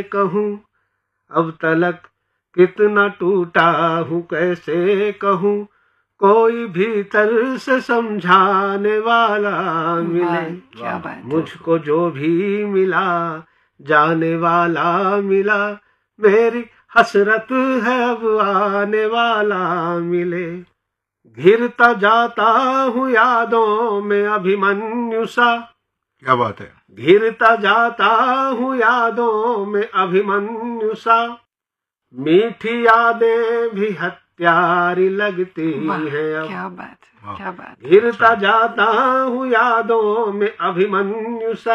कहूँ अब तलक कितना टूटा हूँ, कैसे कहूँ कोई भीतर से समझाने वाला मिले। क्या बात। मुझको जो भी मिला जाने वाला मिला, मेरी हसरत है अब आने वाला मिले। घिरता जाता हूँ यादों में अभिमन्यु सा, क्या बात है। घिरता जाता हूँ यादों में अभिमन्यु सा, मीठी यादें भी हत्यारी लगती हैं अब। क्या बात है, क्या बात। घिरता जाता हूँ यादों में अभिमन्यु सा।